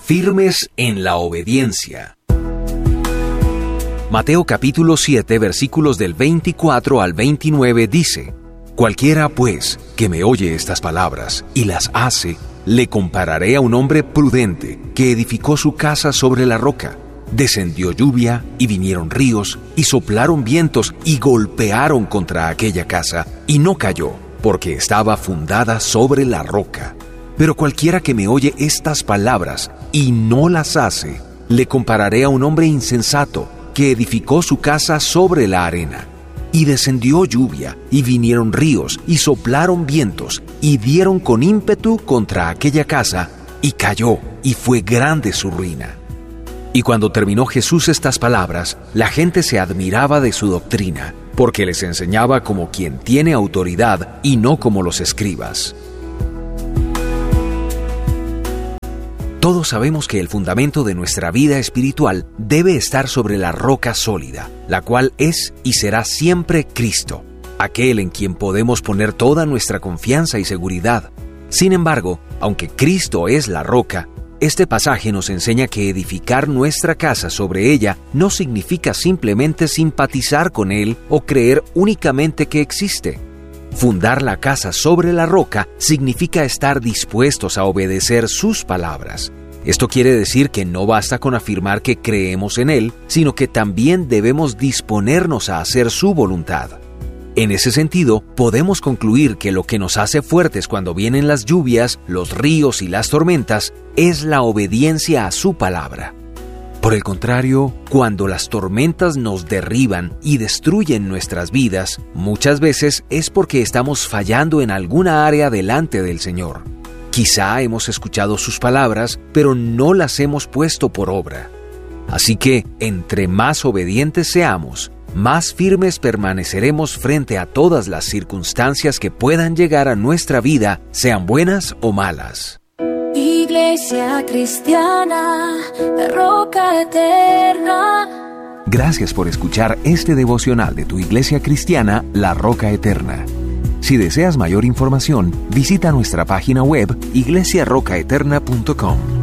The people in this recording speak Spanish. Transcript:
Firmes en la obediencia. Mateo capítulo 7, versículos del 24 al 29 dice: Cualquiera, pues, que me oye estas palabras y las hace, le compararé a un hombre prudente que edificó su casa sobre la roca. Descendió lluvia y vinieron ríos y soplaron vientos y golpearon contra aquella casa y no cayó, porque estaba fundada sobre la roca. Pero cualquiera que me oye estas palabras y no las hace, le compararé a un hombre insensato que edificó su casa sobre la arena. Y descendió lluvia, y vinieron ríos, y soplaron vientos, y dieron con ímpetu contra aquella casa, y cayó, y fue grande su ruina. Y cuando terminó Jesús estas palabras, la gente se admiraba de su doctrina, porque les enseñaba como quien tiene autoridad, y no como los escribas. Todos sabemos que el fundamento de nuestra vida espiritual debe estar sobre la roca sólida, la cual es y será siempre Cristo, aquel en quien podemos poner toda nuestra confianza y seguridad. Sin embargo, aunque Cristo es la roca, este pasaje nos enseña que edificar nuestra casa sobre ella no significa simplemente simpatizar con Él o creer únicamente que existe. Fundar la casa sobre la roca significa estar dispuestos a obedecer sus palabras. Esto quiere decir que no basta con afirmar que creemos en Él, sino que también debemos disponernos a hacer su voluntad. En ese sentido, podemos concluir que lo que nos hace fuertes cuando vienen las lluvias, los ríos y las tormentas es la obediencia a su palabra. Por el contrario, cuando las tormentas nos derriban y destruyen nuestras vidas, muchas veces es porque estamos fallando en alguna área delante del Señor. Quizá hemos escuchado sus palabras, pero no las hemos puesto por obra. Así que, entre más obedientes seamos, más firmes permaneceremos frente a todas las circunstancias que puedan llegar a nuestra vida, sean buenas o malas. Iglesia Cristiana, la roca eterna. Gracias por escuchar este devocional de tu Iglesia Cristiana, La Roca Eterna. Si deseas mayor información, visita nuestra página web iglesiarocaeterna.com.